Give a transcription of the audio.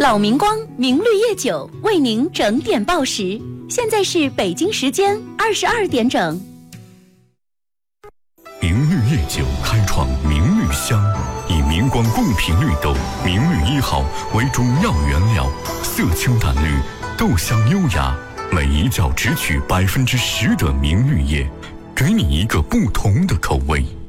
老明光明绿叶酒为您整点报时，现在是北京时间22点整。 明绿叶酒开创明绿香，以明光贡品绿豆明绿1号为主要原料，色清淡绿，豆香优雅，每一窖只取10%的明绿叶，给你一个不同的口味。